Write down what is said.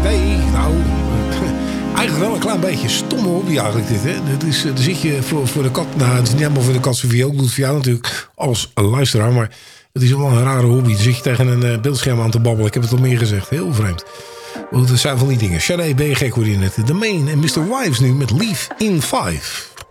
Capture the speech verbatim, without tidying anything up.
Nee, nou... Eigenlijk wel een klein beetje stomme hobby eigenlijk dit. Hè? Dat is, dan zit je voor, voor de kat... Nou, het is niet helemaal voor de kat Sofie ook. Ik doe het voor jou natuurlijk als luisteraar. Maar het is wel een rare hobby. Dan zit je tegen een uh, beeldscherm aan te babbelen. Ik heb het al meer gezegd. Heel vreemd. Dat zijn van die dingen. Sade, ben je gek, hoor je net. The Main en mister Wives nu met Leave in Five.